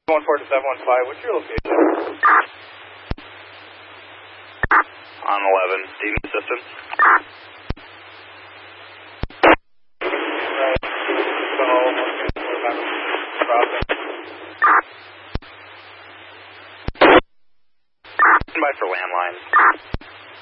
14 to 715, what's your location? On 11, Demon Systems. By for landline.